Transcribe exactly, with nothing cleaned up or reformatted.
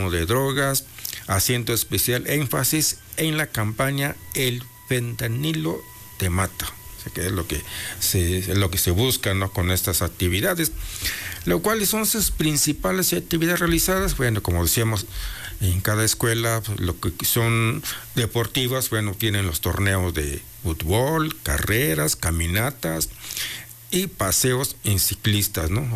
consumo de drogas, haciendo especial énfasis en la campaña El fentanilo te mata. O sea, que es lo que se, es lo que se busca, ¿no?, con estas actividades. Lo cual son sus principales actividades realizadas. Bueno, como decíamos, en cada escuela, pues, lo que son deportivas, bueno, tienen los torneos de fútbol, carreras, caminatas y paseos en ciclistas, ¿no?